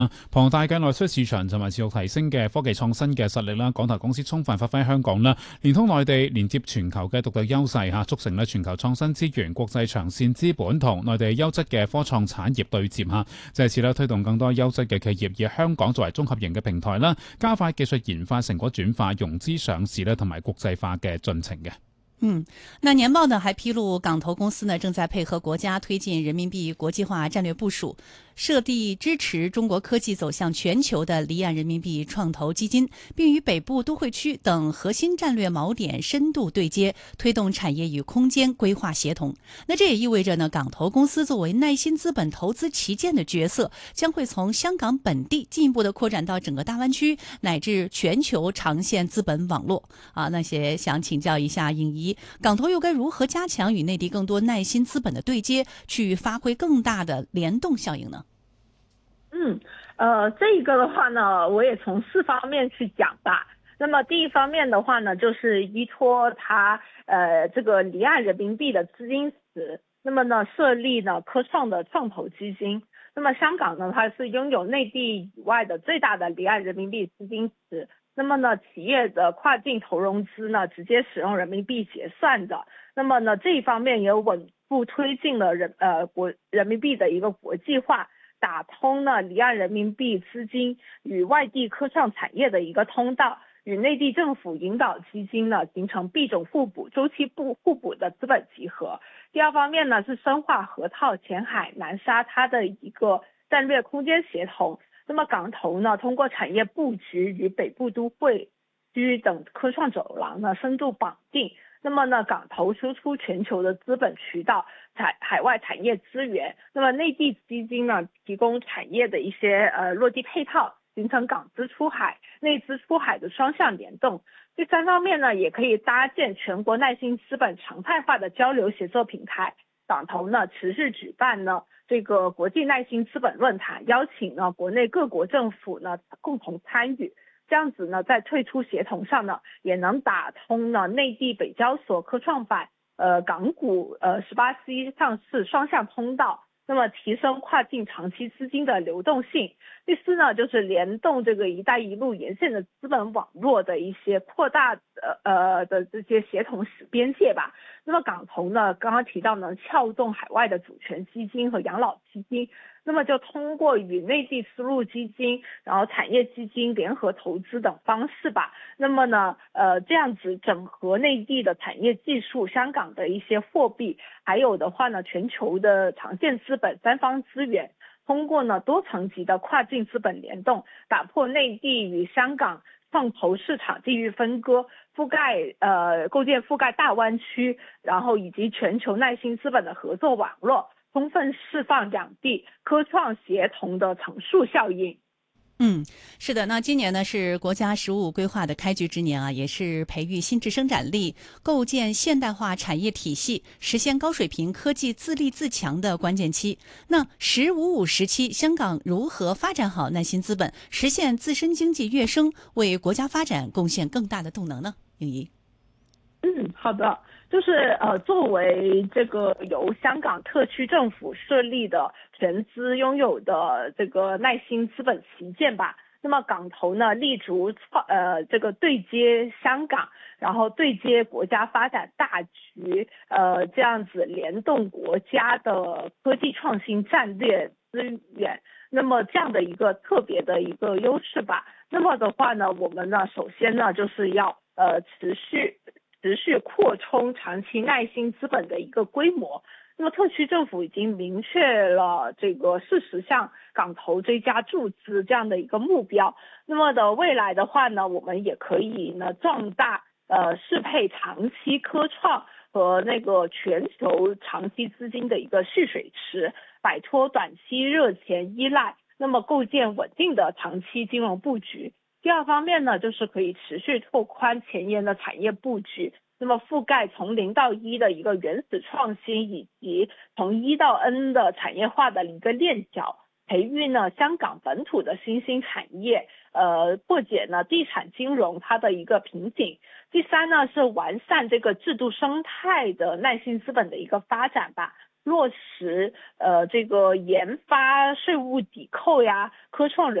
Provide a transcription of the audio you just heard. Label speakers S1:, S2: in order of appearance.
S1: 龐大嘅內需市場同埋持續提升嘅科技創新嘅實力啦，港投公司充分發揮香港啦，連通內地、連接全球嘅獨特優勢嚇，促成咧全球創新資源、國際長線資本同內地優質嘅科創產業對接嚇，藉此咧推動更多優質嘅企業以香港作為綜合型嘅平台啦，加快技術研發成果轉化、融資上市咧同埋國際化嘅進程嘅。
S2: 那年報呢還披露，港投公司呢正在配合國家推進人民幣國際化戰略部署，設立支持中國科技走向全球的離岸人民幣創投基金，並與北部都會區等核心戰略錨點深度對接，推動產業與空間規劃協同。那這也意味着呢，港投公司作為耐心資本投資旗艦的角色，將會從香港本地進一步的擴展到整個大灣區乃至全球長線資本網絡。那些想請教一下穎儀，港投又該如何加強與內地更多耐心資本的對接，去發揮更大的聯動效應呢？
S3: 這個的話呢，我也從4方面去講吧。那麼第一方面的話呢，就是依託它這個離岸人民幣的資金池，那麼呢設立呢科創的創投基金。那麼香港呢，它是擁有內地以外的最大的離岸人民幣資金池。那麼呢，企業的跨境投融資呢，直接使用人民幣結算的。那麼呢，這一方面也穩步推進了人民幣的一個國際化，打通呢離岸人民幣資金與外地科創產業的一個通道，與內地政府引導基金呢形成幣種互補、周期互補的資本集合。第二方面呢，是深化河套、前海、南沙它的一個戰略空間協同。那麼港投呢，通過產業布局與北部都會區等科創走廊呢深度綁定。那麼呢，港投輸出全球的資本渠道、海外產業資源。那麼內地基金呢，提供產業的一些落地配套，形成港資出海、內資出海的雙向聯動。第三方面呢，也可以搭建全國耐心資本常態化的交流協作平台。港投呢持續舉辦呢這個國際耐心資本論壇，邀請呢國內各國政府呢共同參與，這樣子呢在退出協同上呢也能打通呢內地北交所科創板港股18C 上市雙向通道，那麼提升跨境長期資金的流動性。第四呢，就是聯動這個一帶一路沿線的資本網絡的一些擴大的這些協同邊界吧。那麼港投呢，剛剛提到呢，撬動海外的主權基金和養老基金，那麼就通過與內地絲路基金，然後產業基金聯合投資等方式吧。那麼呢，這樣子整合內地的產業技術、香港的一些貨幣，還有的話呢，全球的長線資本三方資源，通過呢多層級的跨境資本聯動，打破內地與香港創投市場地域分割，構建覆蓋大灣區，然後以及全球耐心資本的合作網絡，充分釋放兩地科創協同的乘數效應。
S2: 是的，那今年呢是國家15規劃的開局之年啊，也是培育新質生產力、構建現代化產業體系、實現高水平科技自立自強的關鍵期。那15+5時期，香港如何發展好耐心資本，實現自身經濟躍升，為國家發展貢獻更大的動能呢？穎儀。
S3: 好的，就是作為這個由香港特區政府設立的全資擁有的這個耐心資本旗艦吧。那麼港投呢，立足這個對接香港，然後對接國家發展大局，這樣子聯動國家的科技創新戰略資源。那麼這樣的一個特別的一個優勢吧。那麼的話呢，我們呢首先呢就是要持續擴充長期耐心資本的一個規模。那麼特區政府已經明確了這個40項港投追加注資這樣的一個目標。那麼的未來的話呢，我們也可以呢壯大適配長期科創和那個全球長期資金的一個蓄水池，擺脫短期熱錢依賴，那麼構建穩定的長期金融布局。第二方面呢，就是可以持續拓寬前沿的產業布局，那麼覆蓋從0到1的一個原始創新，以及從1到N 的產業化的一個鏈腳，培育呢香港本土的新興產業，破解呢地產金融它的一個瓶頸。第三呢是完善這個制度生態的耐心資本的一個發展吧。 落实这个研发税务抵扣呀、科创